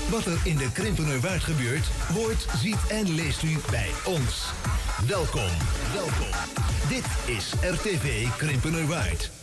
Wat er in de Krimpenerwaard gebeurt, hoort, ziet en leest u bij ons. Welkom. Dit is RTV Krimpenerwaard.